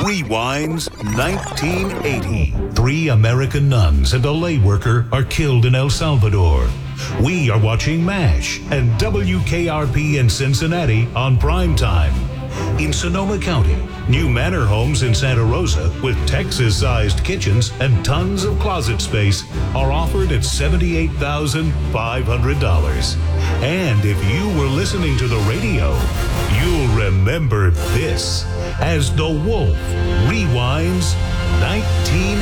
Rewinds 1980. 3 American nuns and a lay worker are killed in El Salvador. We are watching MASH and WKRP in Cincinnati on prime time. In Sonoma County, new manor homes in Santa Rosa with Texas-sized kitchens and tons of closet space are offered at $78,500. And if you were listening to the radio, you'll remember this as The Wolf Rewinds 1980.